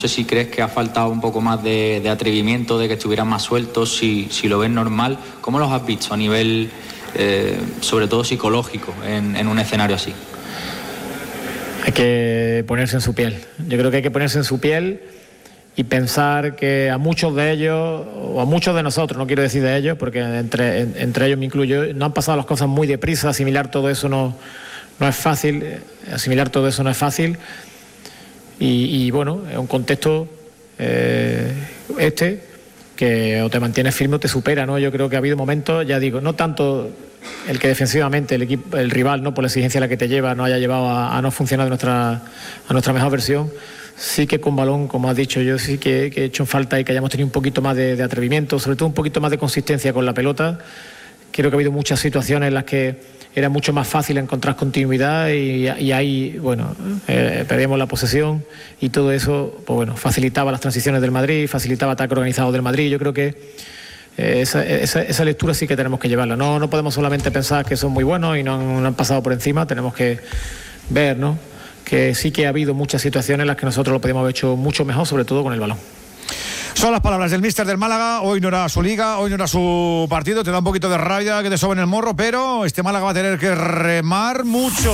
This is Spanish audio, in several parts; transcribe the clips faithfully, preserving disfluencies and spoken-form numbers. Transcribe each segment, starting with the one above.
No sé si crees que ha faltado un poco más de, de atrevimiento, de que estuvieran más sueltos, si, si lo ves normal. ¿Cómo los has visto a nivel, eh, sobre todo psicológico, en, en un escenario así? Hay que ponerse en su piel. Yo creo que hay que ponerse en su piel y pensar que a muchos de ellos, o a muchos de nosotros, no quiero decir de ellos, porque entre, entre ellos me incluyo, no han pasado las cosas muy deprisa. Asimilar todo eso no, no es fácil. Asimilar todo eso no es fácil. Y, y bueno, es un contexto eh, este que o te mantienes firme o te supera, ¿no? Yo creo que ha habido momentos, ya digo, no tanto el que defensivamente el equipo, el rival, no por la exigencia a la que te lleva, no haya llevado a, a no funcionar de nuestra, a nuestra mejor versión. Sí que con balón, como has dicho, yo sí que, que he hecho en falta y que hayamos tenido un poquito más de, de atrevimiento, sobre todo un poquito más de consistencia con la pelota. Creo que ha habido muchas situaciones en las que era mucho más fácil encontrar continuidad y, y ahí, bueno, eh, perdíamos la posesión y todo eso, pues bueno, facilitaba las transiciones del Madrid, facilitaba ataque organizado del Madrid. Yo creo que eh, esa, esa, esa lectura sí que tenemos que llevarla. No, no podemos solamente pensar que son muy buenos y no han, no han pasado por encima, tenemos que ver, ¿no?, que sí que ha habido muchas situaciones en las que nosotros lo podíamos haber hecho mucho mejor, sobre todo con el balón. Son las palabras del míster del Málaga. Hoy no era su liga, hoy no era su partido. Te da un poquito de rabia que te soben el morro, pero este Málaga va a tener que remar mucho.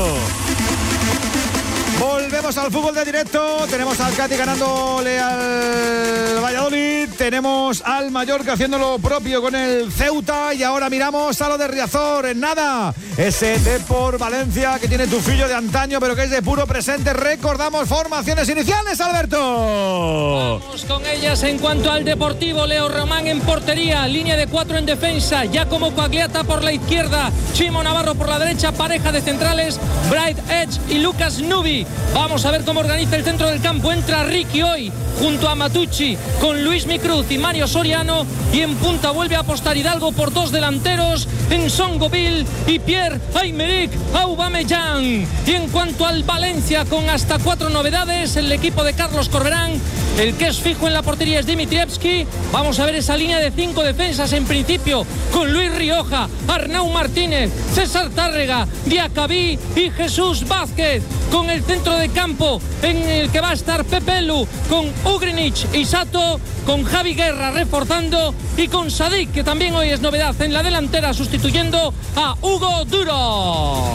Volvemos al fútbol de directo. Tenemos al Cádiz ganándole al Valladolid. Tenemos al Mallorca haciendo lo propio con el Ceuta. Y ahora miramos a lo de Riazor. En nada, ese Depor Valencia que tiene tufillo de antaño, pero que es de puro presente. Recordamos formaciones iniciales, Alberto. Vamos con ellas en cuanto al Deportivo. Leo Román en portería, línea de cuatro en defensa. Giacomo Quagliata por la izquierda, Chimo Navarro por la derecha, pareja de centrales, Bright Edge y Lucas Nubi. Vamos a ver cómo organiza el centro del campo. Entra Ricky hoy junto a Matucci con Luis Micruz y Mario Soriano, y en punta vuelve a apostar Hidalgo por dos delanteros en Songoville y Pierre-Emerick Aubameyang. Y en cuanto al Valencia, con hasta cuatro novedades, el equipo de Carlos Corberán, el que es fijo en la portería es Dimitrievski. Vamos a ver esa línea de cinco defensas en principio con Luis Rioja, Arnau Martínez, César Tárrega, Diacabí y Jesús Vázquez, con el centro de campo en el que va a estar Pepe Lu, con Ugrinic y Sato, con Javi Guerra reforzando y con Sadik, que también hoy es novedad en la delantera, sustituyendo a Hugo Duro.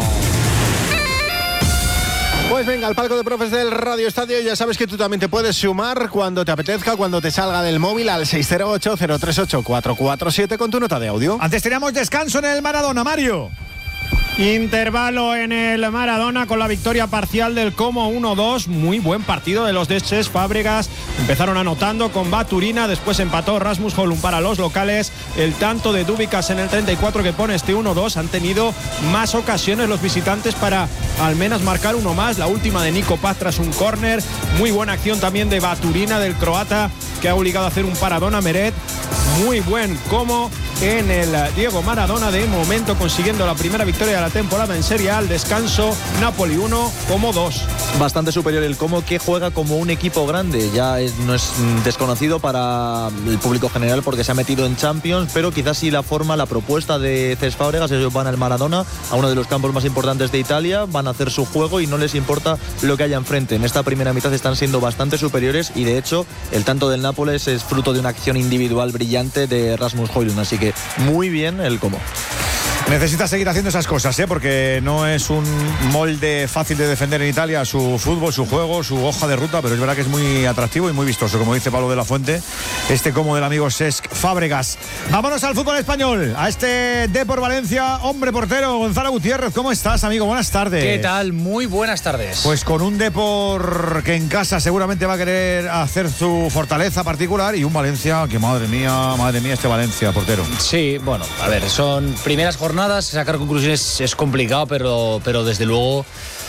Pues venga, al palco de profes del Radio Estadio. Ya sabes que tú también te puedes sumar cuando te apetezca, cuando te salga del móvil, al seis cero ocho, cero tres ocho, cuatro cuatro siete con tu nota de audio. Antes teníamos descanso en el Maradona, Mario. Intervalo en el Maradona con la victoria parcial del Como uno dos. Muy buen partido de los de Cesc Fábregas. Empezaron anotando con Baturina, después empató Rasmus Holm para los locales. El tanto de Dúbicas en el treinta y cuatro que pone este uno dos. Han tenido más ocasiones los visitantes para al menos marcar uno más. La última de Nico Paz tras un córner. Muy buena acción también de Baturina, del croata, que ha obligado a hacer un paradón a Meret. Muy buen Como en el Diego Maradona, de momento consiguiendo la primera victoria de la temporada en Serie A. Al descanso, Napoli uno, Como dos. Bastante superior el Como, que juega como un equipo grande. Ya es, no es desconocido para el público general porque se ha metido en Champions, pero quizás sí la forma, la propuesta de Cesc Fábregas. Ellos van al Maradona, a uno de los campos más importantes de Italia, van a hacer su juego y no les importa lo que haya enfrente. En esta primera mitad están siendo bastante superiores y de hecho el tanto del Nápoles es fruto de una acción individual brillante de Rasmus Højlund, así que muy bien el Como. Necesita seguir haciendo esas cosas, ¿eh? Porque no es un molde fácil de defender en Italia su fútbol, su juego, su hoja de ruta, pero es verdad que es muy atractivo y muy vistoso, como dice Pablo de la Fuente, este Como del amigo Cesc Fábregas. Vámonos al fútbol español, a este Depor Valencia. Hombre portero, Gonzalo Gutiérrez, ¿cómo estás, amigo? Buenas tardes. ¿Qué tal? Muy buenas tardes. Pues con un Depor que en casa seguramente va a querer hacer su fortaleza particular, y un Valencia que, madre mía, madre mía, este Valencia, portero. Sí, bueno, a ver, son primeras jornadas, sacar conclusiones es complicado, pero, pero desde luego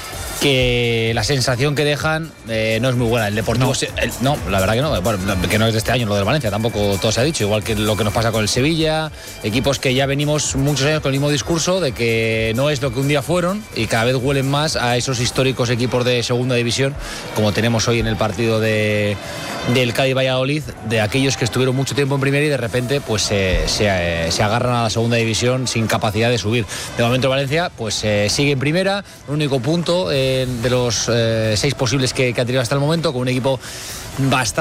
que la sensación que dejan eh, no es muy buena. El Deportivo no. Se, el, no, la verdad que no, bueno, que no es de este año lo del Valencia, tampoco todo se ha dicho, igual que lo que nos pasa con el Sevilla, equipos que ya venimos muchos años con el mismo discurso de que no es lo que un día fueron y cada vez huelen más a esos históricos equipos de segunda división, como tenemos hoy en el partido de del Cádiz Valladolid, de aquellos que estuvieron mucho tiempo en primera y de repente pues eh, se, eh, se agarran a la segunda división sin capacidad de subir. De momento Valencia pues eh, sigue en primera, un único punto eh, de los eh, seis posibles que, que ha tenido hasta el momento, con un equipo bastante